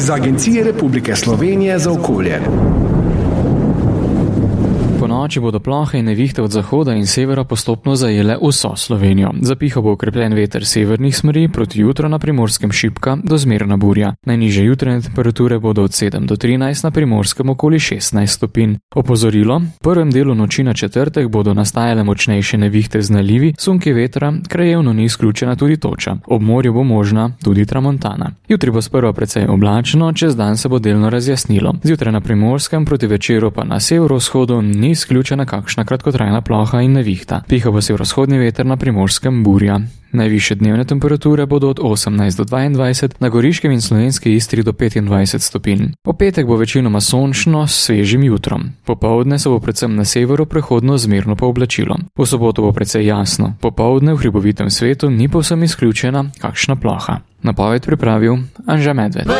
iz Agencije Republike Slovenije za okolje. Po noči bodo plohe in nevihte od zahoda in severa postopno zajele vso Slovenijo. Zapihal bo okrepljen veter severnih smeri, proti jutro na Primorskem šibka do zmerna burja. Najnižje jutranje temperature bodo od 7 do 13, na Primorskem okoli 16 stopinj. Opozorilo: v prvem delu noči na četrtek bodo nastajale močnejše nevihte z nalivi, sunki vetra, krajevno ni izključena tudi toča. Ob morju bo možna tudi tramontana. Jutri bo sprva precej oblačno, čez dan se bo delno razjasnilo. Zjutraj na Primorskem, proti večeru pa na severovzhodu ni izključena kakšna kratkotrajna ploha in nevihta. Piha bo severovzhodni veter, na Primorskem burja. Najvišje dnevne temperature bodo od 18 do 22, na Goriškem in Slovenski Istri do 25 stopinj. Po petek bo večinoma sončno s svežim jutrom. Popoldne se bo predvsem na severu prehodno zmerno pooblačilo. V soboto bo precej jasno. Popoldne v hribovitem svetu ni povsem izključena kakšna ploha. Napoved pripravil Anža Medved.